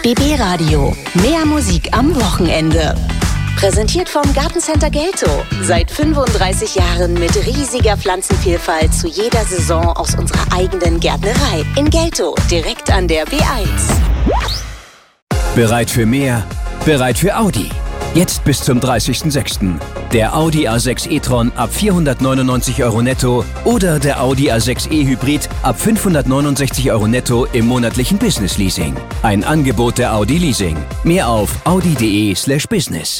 BB Radio. Mehr Musik am Wochenende. Präsentiert vom Gartencenter Geltow. Seit 35 Jahren mit riesiger Pflanzenvielfalt zu jeder Saison aus unserer eigenen Gärtnerei. In Geltow, direkt an der B1. Bereit für mehr? Bereit für Audi. Jetzt bis zum 30.06. Der Audi A6 e-tron ab 499 € netto oder der Audi A6 e-Hybrid ab 569 € netto im monatlichen Business Leasing. Ein Angebot der Audi Leasing. Mehr auf audi.de/business.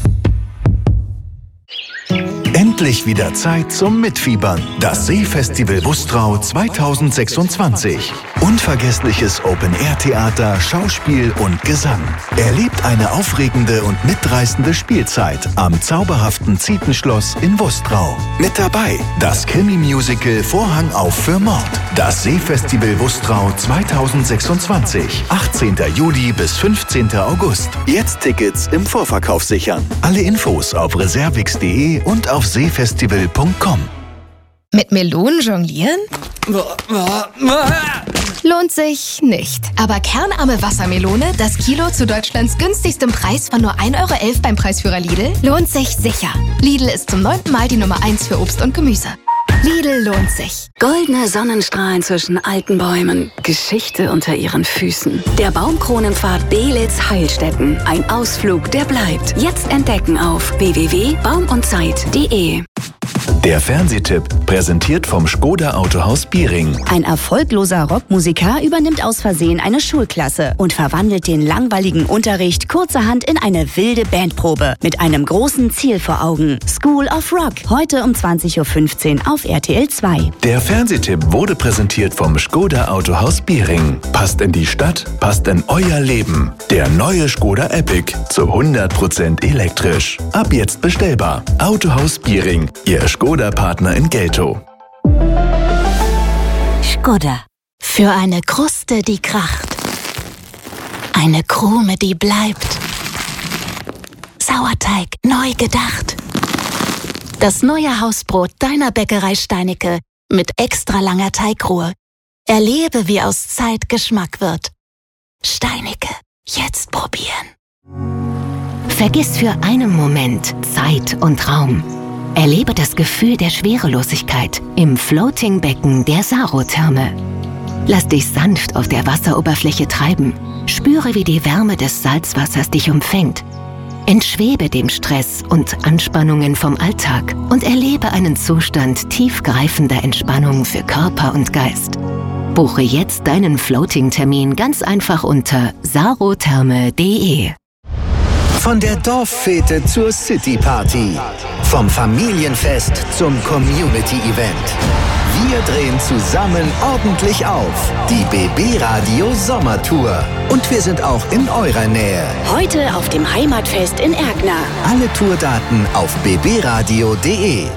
Endlich wieder Zeit zum Mitfiebern. Das Seefestival Wustrau 2026. Unvergessliches Open-Air-Theater, Schauspiel und Gesang. Erlebt eine aufregende und mitreißende Spielzeit am zauberhaften Zietenschloss in Wustrau. Mit dabei das Krimi-Musical Vorhang auf für Mord. Das Seefestival Wustrau 2026. 18. Juli bis 15. August. Jetzt Tickets im Vorverkauf sichern. Alle Infos auf reservix.de und auf seefestival.com. Mit Melonen jonglieren? Lohnt sich nicht. Aber kernarme Wassermelone, das Kilo zu Deutschlands günstigstem Preis von nur 1,11 € beim Preisführer Lidl, lohnt sich sicher. Lidl ist zum 9. Mal die Nummer 1 für Obst und Gemüse. Lidl lohnt sich. Goldene Sonnenstrahlen zwischen alten Bäumen. Geschichte unter ihren Füßen. Der Baumkronenpfad Belitz-Heilstätten. Ein Ausflug, der bleibt. Jetzt entdecken auf www.baumundzeit.de. Der Fernsehtipp, präsentiert vom Škoda Autohaus Biering. Ein erfolgloser Rockmusiker übernimmt aus Versehen eine Schulklasse und verwandelt den langweiligen Unterricht kurzerhand in eine wilde Bandprobe mit einem großen Ziel vor Augen. School of Rock, heute um 20.15 Uhr auf RTL 2. Der Fernsehtipp wurde präsentiert vom Škoda Autohaus Biering. Passt in die Stadt, passt in euer Leben. Der neue Škoda Epic zu 100% elektrisch. Ab jetzt bestellbar. Autohaus Biering, Ihr Škoda-Partner in Geltow. Škoda. Für eine Kruste, die kracht. Eine Krume, die bleibt. Sauerteig neu gedacht. Das neue Hausbrot deiner Bäckerei Steinecke mit extra langer Teigruhe. Erlebe, wie aus Zeit Geschmack wird. Steinecke. Jetzt probieren. Vergiss für einen Moment Zeit und Raum. Erlebe das Gefühl der Schwerelosigkeit im Floating-Becken der Sarotherme. Lass dich sanft auf der Wasseroberfläche treiben. Spüre, wie die Wärme des Salzwassers dich umfängt. Entschwebe dem Stress und Anspannungen vom Alltag und erlebe einen Zustand tiefgreifender Entspannung für Körper und Geist. Buche jetzt deinen Floating-Termin ganz einfach unter sarotherme.de. Von der Dorffete zur City-Party. Vom Familienfest zum Community-Event. Wir drehen zusammen ordentlich auf. Die BB Radio Sommertour. Und wir sind auch in eurer Nähe. Heute auf dem Heimatfest in Erkner. Alle Tourdaten auf bbradio.de.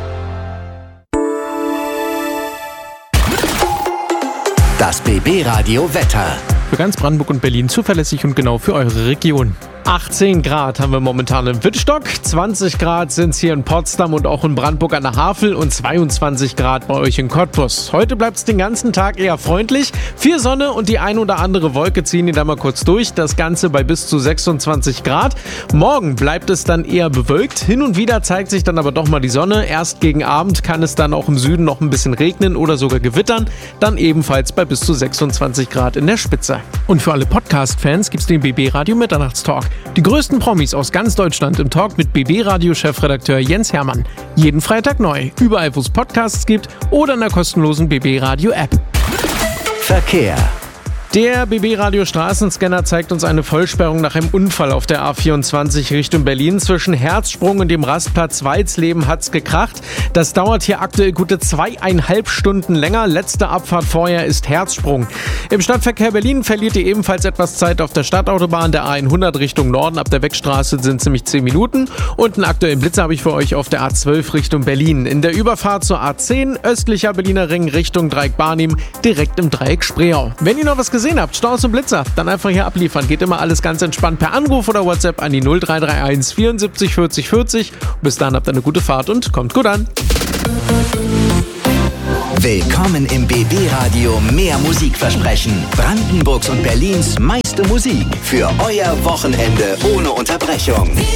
Das BB Radio Wetter. Für ganz Brandenburg und Berlin zuverlässig und genau für eure Region. 18 Grad haben wir momentan in Wittstock, 20 Grad sind es hier in Potsdam und auch in Brandenburg an der Havel und 22 Grad bei euch in Cottbus. Heute bleibt es den ganzen Tag eher freundlich, viel Sonne und die ein oder andere Wolke ziehen die da mal kurz durch, das Ganze bei bis zu 26 Grad. Morgen bleibt es dann eher bewölkt, hin und wieder zeigt sich dann aber doch mal die Sonne. Erst gegen Abend kann es dann auch im Süden noch ein bisschen regnen oder sogar gewittern, dann ebenfalls bei bis zu 26 Grad in der Spitze. Und für alle Podcast-Fans gibt's den BB Radio Mitternachtstalk. Die größten Promis aus ganz Deutschland im Talk mit BB-Radio-Chefredakteur Jens Hermann. Jeden Freitag neu, überall wo es Podcasts gibt oder in der kostenlosen BB-Radio-App. Verkehr. Der BB-Radio-Straßenscanner zeigt uns eine Vollsperrung nach einem Unfall auf der A24 Richtung Berlin. Zwischen Herzsprung und dem Rastplatz Weitsleben hat's gekracht. Das dauert hier aktuell gute 2,5 Stunden länger. Letzte Abfahrt vorher ist Herzsprung. Im Stadtverkehr Berlin verliert ihr ebenfalls etwas Zeit auf der Stadtautobahn. Der A100 Richtung Norden ab der Wegstraße sind ziemlich 10 Minuten. Und einen aktuellen Blitzer habe ich für euch auf der A12 Richtung Berlin. In der Überfahrt zur A10 östlicher Berliner Ring Richtung Dreieck Barnim direkt im Dreieck Spreeau. Wenn ihr noch was gesehen habt, Staus und Blitzer, dann einfach hier abliefern. Geht immer alles ganz entspannt per Anruf oder WhatsApp an die 0331 74 40 40. Bis dahin habt ihr eine gute Fahrt und kommt gut an. Willkommen im BB-Radio Mehr Musikversprechen. Brandenburgs und Berlins meiste Musik für euer Wochenende ohne Unterbrechung.